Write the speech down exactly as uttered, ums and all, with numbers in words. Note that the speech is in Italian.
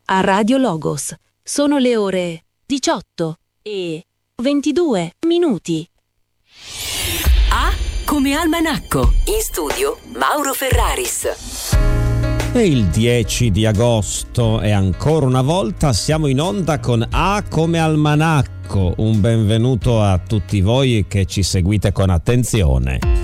a Radio Logos. Sono le ore diciotto e ventidue minuti. A come almanacco. In studio Mauro Ferraris. È il dieci di agosto e ancora una volta siamo in onda con A come almanacco. Un benvenuto a tutti voi che ci seguite con attenzione.